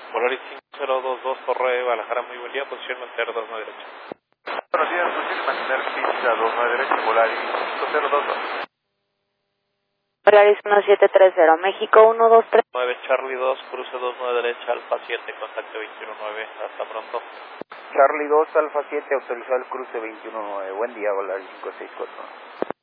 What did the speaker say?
Volaris 5022 Torre Guadalajara, muy buen día, posición mantener 29 derecha. Buenos días, posible mantener pista 29 derecha, Volaris 5022. Volaris 1730, México 123. 9 Charlie 2, cruce 29 derecha, Alfa 7, contacto 219, hasta pronto. Charlie 2, Alfa 7, autorizado el cruce 219. Buen día, Volaris 5649.